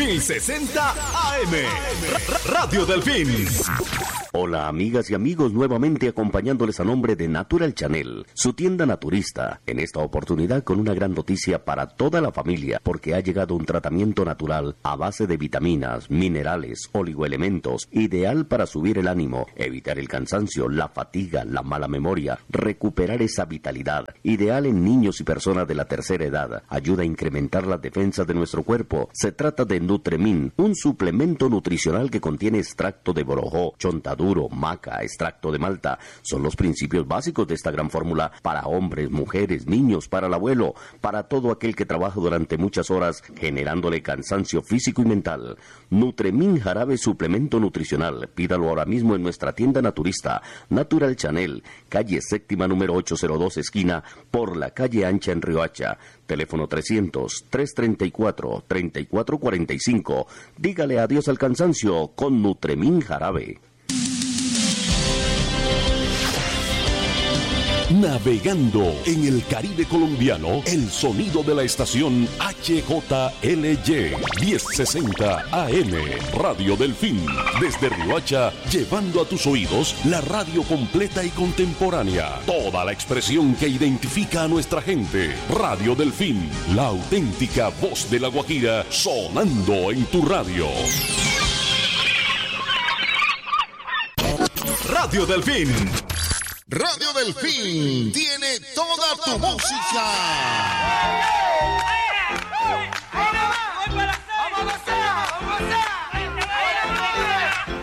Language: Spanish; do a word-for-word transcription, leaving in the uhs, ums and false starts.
mil sesenta A M. Radio Delfín. Hola amigas y amigos, nuevamente acompañándoles a nombre de Natural Channel, su tienda naturista. En esta oportunidad con una gran noticia para toda la familia, porque ha llegado un tratamiento natural a base de vitaminas, minerales, oligoelementos, ideal para subir el ánimo, evitar el cansancio, la fatiga, la mala memoria, recuperar esa vitalidad. Ideal en niños y personas de la tercera edad, ayuda a incrementar las defensas de nuestro cuerpo. Se trata de Nutremin, un suplemento nutricional que contiene extracto de borojó, chontaduro, maca, extracto de malta. Son los principios básicos de esta gran fórmula para hombres, mujeres, niños, para el abuelo, para todo aquel que trabaja durante muchas horas generándole cansancio físico y mental. Nutremin jarabe suplemento nutricional. Pídalo ahora mismo en nuestra tienda naturista, Natural Channel, calle séptima número ochocientos dos, esquina por la calle Ancha en Riohacha. Teléfono trescientos, trescientos treinta y cuatro, treinta y cuatro cuarenta y cinco. Dígale adiós al cansancio con Nutremin jarabe. Navegando en el Caribe colombiano, el sonido de la estación H J L Y mil sesenta A M, Radio Delfín, desde Riohacha, llevando a tus oídos la radio completa y contemporánea, toda la expresión que identifica a nuestra gente. Radio Delfín, la auténtica voz de la Guajira, sonando en tu radio. Radio Delfín. Radio Delfín tiene toda tu música.